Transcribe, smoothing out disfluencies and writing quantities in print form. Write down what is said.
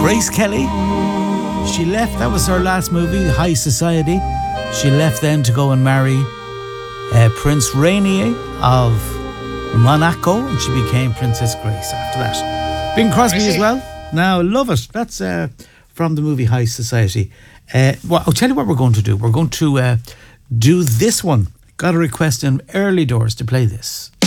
Grace Kelly, she left, that was her last movie, High Society. She left then to go and marry Prince Rainier of Monaco, and she became Princess Grace after that. Bing Crosby as well. Now, love it. That's from the movie High Society. Well, I'll tell you what we're going to do. We're going to do this one. Got a request in Early Doors to play this.